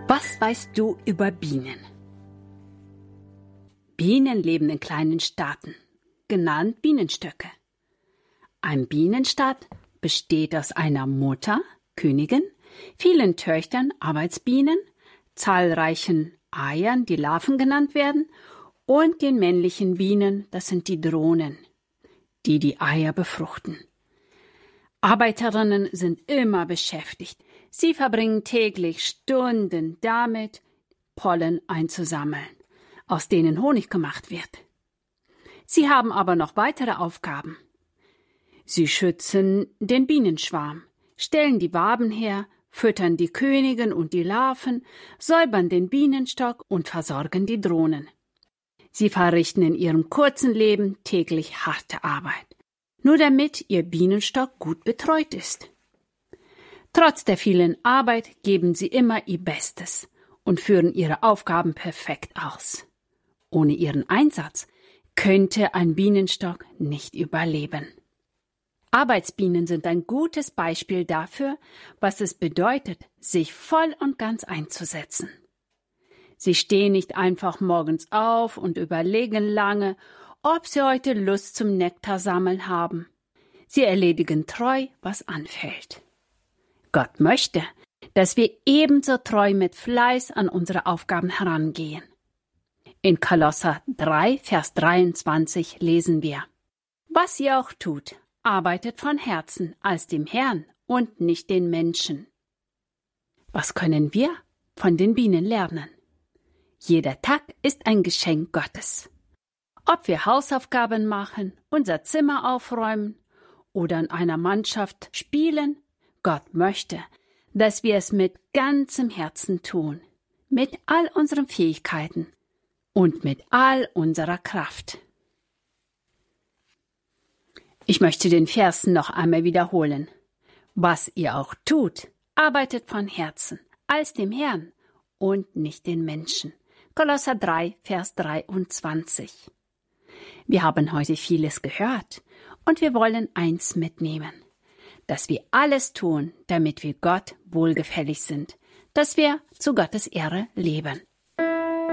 Was weißt du über Bienen? Bienen leben in kleinen Staaten, genannt Bienenstöcke. Ein Bienenstaat besteht aus einer Mutter, Königin, vielen Töchtern, Arbeitsbienen, zahlreichen Eiern, die Larven genannt werden, und den männlichen Bienen, das sind die Drohnen, die Eier befruchten. Arbeiterinnen sind immer beschäftigt. Sie verbringen täglich Stunden damit, Pollen einzusammeln, aus denen Honig gemacht wird. Sie haben aber noch weitere Aufgaben. Sie schützen den Bienenschwarm, stellen die Waben her, füttern die Königin und die Larven, säubern den Bienenstock und versorgen die Drohnen. Sie verrichten in ihrem kurzen Leben täglich harte Arbeit, nur damit ihr Bienenstock gut betreut ist. Trotz der vielen Arbeit geben sie immer ihr Bestes und führen ihre Aufgaben perfekt aus. Ohne ihren Einsatz könnte ein Bienenstock nicht überleben. Arbeitsbienen sind ein gutes Beispiel dafür, was es bedeutet, sich voll und ganz einzusetzen. Sie stehen nicht einfach morgens auf und überlegen lange, ob sie heute Lust zum Nektarsammeln haben. Sie erledigen treu, was anfällt. Gott möchte, dass wir ebenso treu mit Fleiß an unsere Aufgaben herangehen. In Kolosser 3, Vers 23 lesen wir: Was ihr auch tut, arbeitet von Herzen als dem Herrn und nicht den Menschen. Was können wir von den Bienen lernen? Jeder Tag ist ein Geschenk Gottes. Ob wir Hausaufgaben machen, unser Zimmer aufräumen oder in einer Mannschaft spielen, Gott möchte, dass wir es mit ganzem Herzen tun, mit all unseren Fähigkeiten und mit all unserer Kraft. Ich möchte den Vers noch einmal wiederholen. Was ihr auch tut, arbeitet von Herzen, als dem Herrn und nicht den Menschen. Kolosser 3, Vers 23. Wir haben heute vieles gehört und wir wollen eins mitnehmen, dass wir alles tun, damit wir Gott wohlgefällig sind, dass wir zu Gottes Ehre leben.